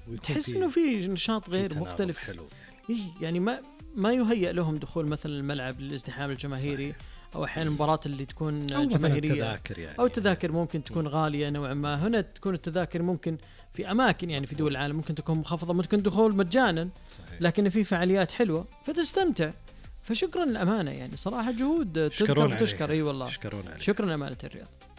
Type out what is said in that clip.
تحس انه في نشاط غير مختلف حلو. يعني ما يهيأ لهم دخول مثلا الملعب للازدحام الجماهيري. صحيح. او احيانا المباراة اللي تكون أو جماهيرية تذاكر يعني. او التذاكر ممكن تكون غالية نوعا ما. هنا تكون التذاكر ممكن في اماكن يعني في دول العالم ممكن تكون مخفضة، ممكن دخول مجانا. صحيح. لكن في فعاليات حلوة فتستمتع. فشكرا للأمانة يعني صراحة جهود تشكر. اي والله شكرا لأمانة الرياض.